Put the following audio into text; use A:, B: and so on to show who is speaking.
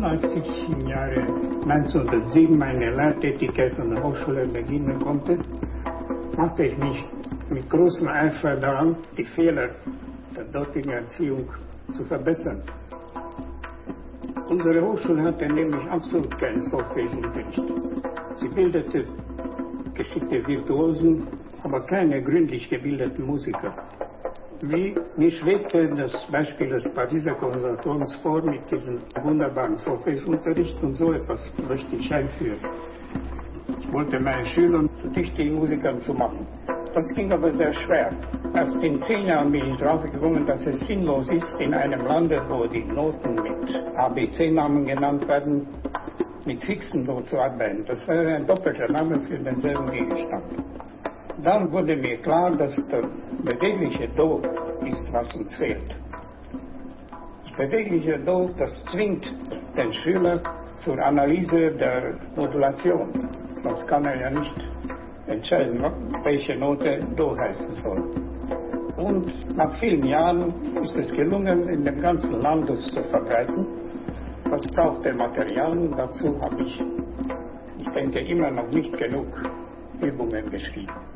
A: Als ich im Jahre 1907 meine Lehrtätigkeit an der Hochschule beginnen konnte, machte ich mich mit großem Eifer daran, die Fehler der dortigen Erziehung zu verbessern. Unsere Hochschule hatte nämlich absolut keinen Solfège-Unterricht. Sie bildete geschickte Virtuosen, aber keine gründlich gebildeten Musiker. Mir schwebte das Beispiel des Pariser Konservatoriums vor mit diesem wunderbaren Solfège-Unterricht, und so etwas möchte ich einführen. Ich wollte meine Schüler zu tüchtigen Musikern zu machen. Das ging aber sehr schwer. Erst in 10 Jahren bin ich drauf gekommen, dass es sinnlos ist, in einem Lande, wo die Noten mit ABC-Namen genannt werden, mit fixen Noten zu arbeiten. Das wäre ein doppelter Name für denselben Gegenstand. Dann wurde mir klar, dass der bewegliche Do ist, was uns fehlt. Das bewegliche Do, das zwingt den Schüler zur Analyse der Modulation. Sonst kann er ja nicht entscheiden, welche Note Do heißen soll. Und nach vielen Jahren ist es gelungen, in dem ganzen Land das zu verbreiten. Was braucht der Materialien? Dazu habe ich denke, immer noch nicht genug Übungen geschrieben.